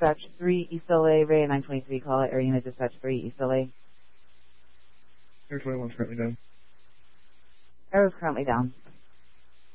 Dispatch 3 East LA, Ray 923, call it. Area Unit Dispatch 3 East LA. Air 21's currently down. Arrow's currently down.